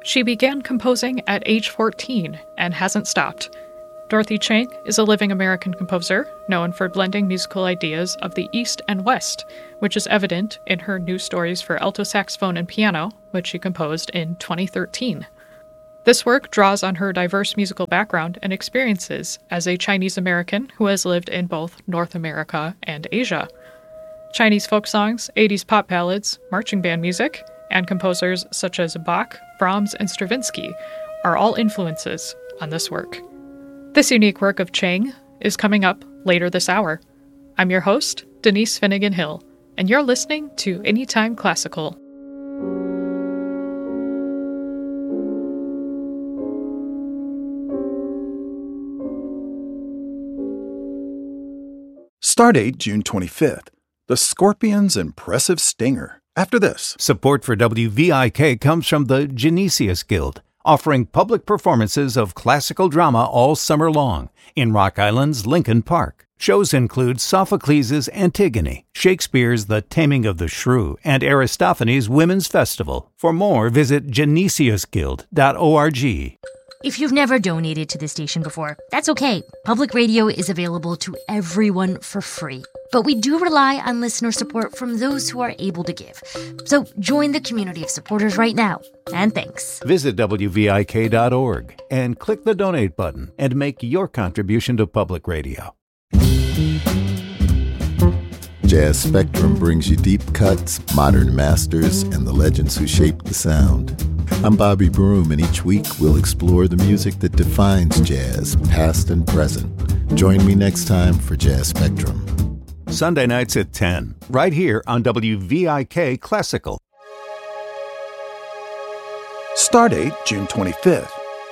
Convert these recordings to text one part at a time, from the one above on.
She began composing at age 14 and hasn't stopped. Dorothy Chang is a living American composer known for blending musical ideas of the East and West, which is evident in her new stories for alto saxophone and piano, which she composed in 2013. This work draws on her diverse musical background and experiences as a Chinese American who has lived in both North America and Asia. Chinese folk songs, 80s pop ballads, marching band music, and composers such as Bach, Brahms, and Stravinsky are all influences on this work. This unique work of Chang is coming up later this hour. I'm your host, Denise Finnegan Hill, and you're listening to Anytime Classical. Stardate June 25th. The Scorpions' impressive stinger. After this. Support for WVIK comes from the Genesius Guild, offering public performances of classical drama all summer long in Rock Island's Lincoln Park. Shows include Sophocles' Antigone, Shakespeare's The Taming of the Shrew, and Aristophanes' Women's Festival. For more, visit genesiusguild.org. If you've never donated to the station before, that's okay. Public radio is available to everyone for free. But we do rely on listener support from those who are able to give. So join the community of supporters right now. And thanks. Visit WVIK.org and click the donate button and make your contribution to public radio. Jazz Spectrum brings you deep cuts, modern masters, and the legends who shaped the sound. I'm Bobby Broom, and each week we'll explore the music that defines jazz, past and present. Join me next time for Jazz Spectrum. Sunday nights at 10, right here on WVIK Classical. Stardate June 25th.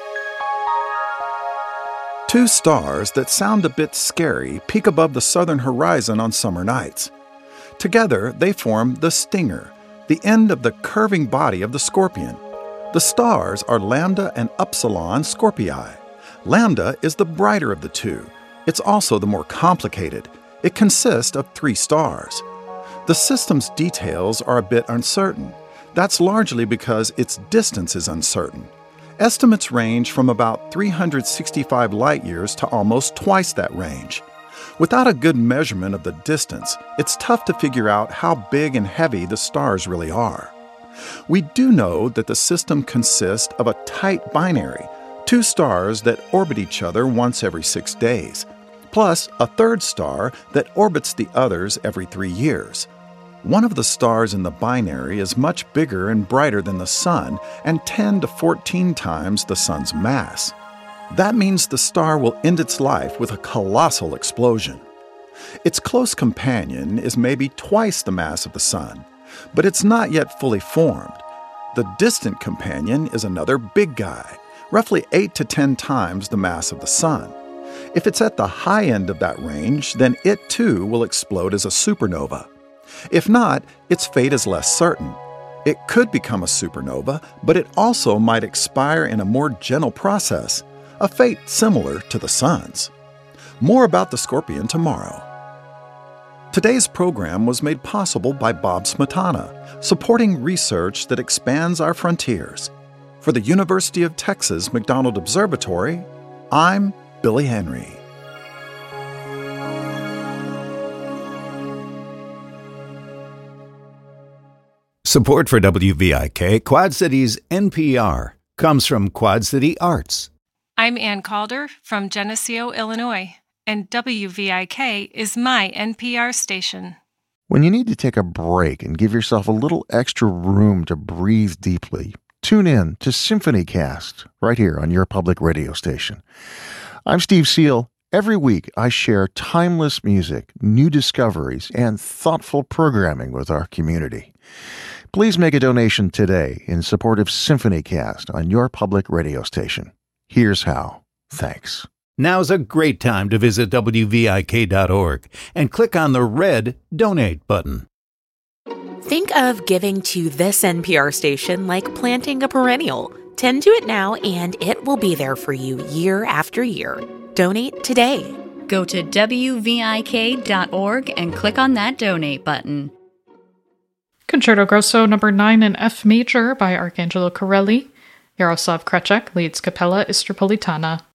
Two stars that sound a bit scary peek above the southern horizon on summer nights. Together, they form the stinger, the end of the curving body of the scorpion. The stars are Lambda and Upsilon Scorpii. Lambda is the brighter of the two. It's also the more complicated. It consists of 3 stars. The system's details are a bit uncertain. That's largely because its distance is uncertain. Estimates range from about 365 light-years to almost twice that range. Without a good measurement of the distance, it's tough to figure out how big and heavy the stars really are. We do know that the system consists of a tight binary, 2 stars that orbit each other once every 6 days, plus a third star that orbits the others every 3 years. One of the stars in the binary is much bigger and brighter than the Sun and 10 to 14 times the Sun's mass. That means the star will end its life with a colossal explosion. Its close companion is maybe twice the mass of the Sun, but it's not yet fully formed. The distant companion is another big guy, roughly 8 to 10 times the mass of the Sun. If it's at the high end of that range, then it too will explode as a supernova. If not, its fate is less certain. It could become a supernova, but it also might expire in a more gentle process, a fate similar to the Sun's. More about the Scorpion tomorrow. Today's program was made possible by Bob Smetana, supporting research that expands our frontiers. For the University of Texas McDonald Observatory, I'm Billy Henry. Support for WVIK, Quad Cities NPR, comes from Quad City Arts. I'm Ann Calder from Geneseo, Illinois, and WVIK is my NPR station. When you need to take a break and give yourself a little extra room to breathe deeply, tune in to SymphonyCast right here on your public radio station. I'm Steve Seal. Every week, I share timeless music, new discoveries, and thoughtful programming with our community. Please make a donation today in support of SymphonyCast on your public radio station. Here's how. Thanks. Now's a great time to visit WVIK.org and click on the red Donate button. Think of giving to this NPR station like planting a perennial. Tend to it now, and it will be there for you year after year. Donate today. Go to WVIK.org and click on that Donate button. Concerto Grosso No. 9 in F major by Arcangelo Corelli. Yaroslav Krechek leads Capella Istropolitana,